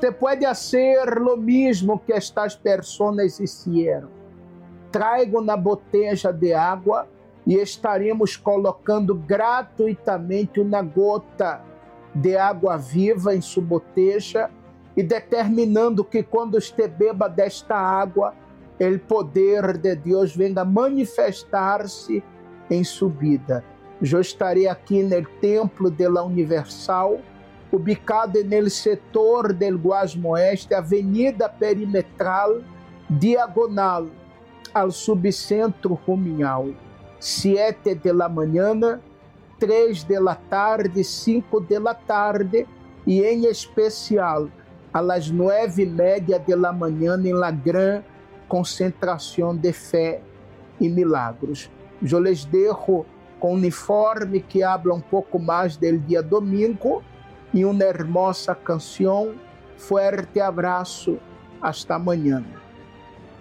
Usted puede hacer lo mismo que estas personas hicieron. Traiga uma botella de água e estaremos colocando gratuitamente uma gota de água viva em sua botella e determinando que quando você beba desta água, o poder de Deus venga manifestar-se em sua vida. Eu estarei aqui no templo de la Universal, ubicado no setor del Guasmo Oeste, avenida perimetral, diagonal ao subcentro Ruminhal. 7 de la manhã, 3 de la tarde, 5 de la tarde e em especial a las 9:30 de la manhã em la gran concentração de fé e milagros. Eu les dejo com uniforme que habla pouco mais del dia domingo e uma hermosa canção. Fuerte abraço. Hasta amanhã.